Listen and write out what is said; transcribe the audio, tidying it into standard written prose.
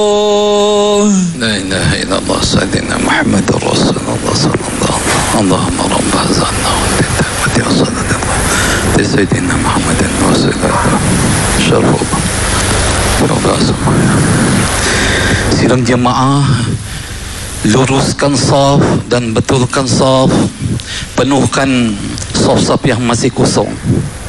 لا إله إلا الله سيدنا محمد رسول الله صلى الله عليه وسلم. اللهم رب هذا الدعوة والصلاة سيدنا محمد رسول الله syarhub sidang jemaah, luruskan saf dan betulkan saf, penuhkan saf-saf yang masih kosong.